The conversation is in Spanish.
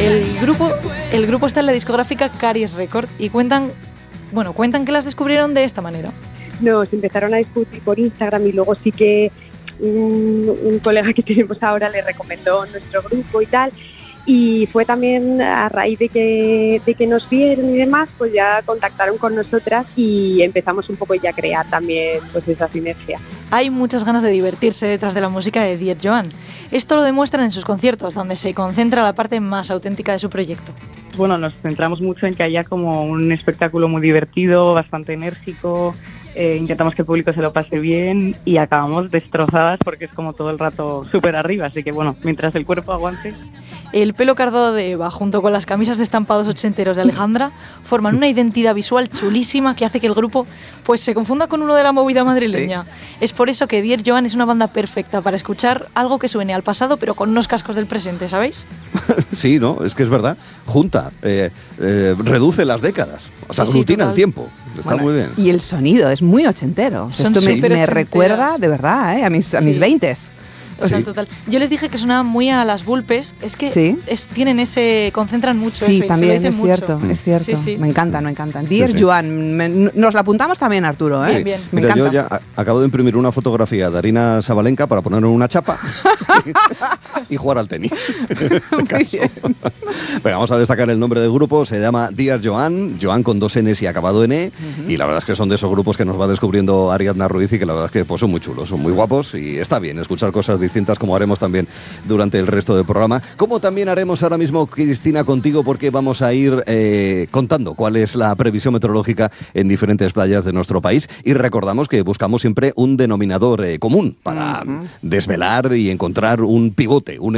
El grupo está en la discográfica Caris Record y cuentan que las descubrieron de esta manera. Nos empezaron a discutir por Instagram y luego sí que un colega que tenemos ahora le recomendó nuestro grupo y tal. Y fue también a raíz de que nos vieron y demás, pues ya contactaron con nosotras y empezamos un poco ya a crear también pues esa sinergia. Hay muchas ganas de divertirse detrás de la música de Dear Joan. Esto lo demuestran en sus conciertos, donde se concentra la parte más auténtica de su proyecto. Bueno, nos centramos mucho en que haya como un espectáculo muy divertido, bastante enérgico. Intentamos que el público se lo pase bien y acabamos destrozadas porque es como todo el rato súper arriba, así que bueno, mientras el cuerpo aguante. El pelo cardado de Eva junto con las camisas de estampados ochenteros de Alejandra forman una identidad visual chulísima que hace que el grupo pues se confunda con uno de la movida madrileña. Sí. Es por eso que Dear Joan es una banda perfecta para escuchar algo que suene al pasado pero con unos cascos del presente, ¿sabéis? Sí, ¿no? Es que es verdad. Junta, reduce las décadas, o sea, aglutina el tiempo. Está muy bien. Y el sonido es muy ochentero. Esto me recuerda, de verdad, a mis 20s. Total. Yo les dije que sonaban muy a las Vulpes. Es que concentran mucho sí, eso. También y se lo dicen es cierto. Sí. Me encantan. Dear Joan, nos la apuntamos también, Arturo, ¿eh? Bien. Me Mira, encanta. yo ya acabo de imprimir una fotografía de Arina Sabalenka para ponerlo en una chapa y jugar al tenis. Venga, vamos a destacar el nombre del grupo. Se llama Dear Joan, Joan con 2 Ns y acabado en E. Y la verdad es que son de esos grupos que nos va descubriendo Ariadna Ruiz y que la verdad es que pues, son muy chulos, son muy guapos y está bien escuchar cosas distintas como haremos también durante el resto del programa. Como también haremos ahora mismo, Cristina, contigo, porque vamos a ir contando cuál es la previsión meteorológica en diferentes playas de nuestro país y recordamos que buscamos siempre un denominador común para desvelar y encontrar un pivote, un